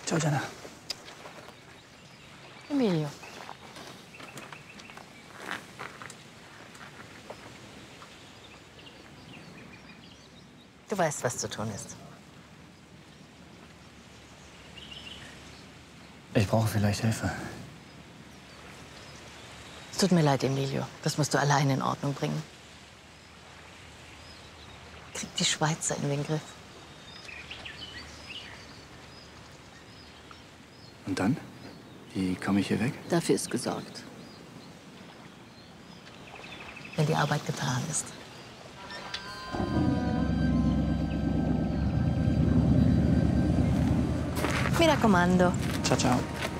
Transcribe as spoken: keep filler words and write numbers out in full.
Ciao, Jana. Emilio. Du weißt, was zu tun ist. Ich brauche vielleicht Hilfe. Es tut mir leid, Emilio. Das musst du allein in Ordnung bringen. Krieg die Schweizer in den Griff. Und dann? Wie komme ich hier weg? Dafür ist gesorgt. Wenn die Arbeit getan ist. Mi raccomando. Ciao, ciao.